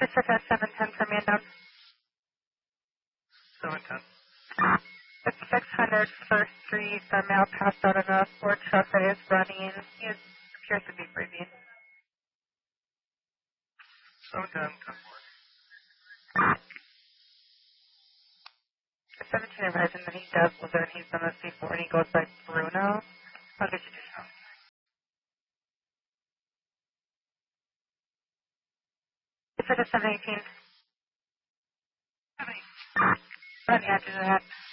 Pacifica 710 for man down. 710. It's 600 First Street. The male passed out of a Ford truck that is running. He appears to be breathing. 710, 10 17 arrives and then he does learn he's on the C4 and he goes by Bruno. I'll get you to show. Pacifica 718. 718. On the edge of that.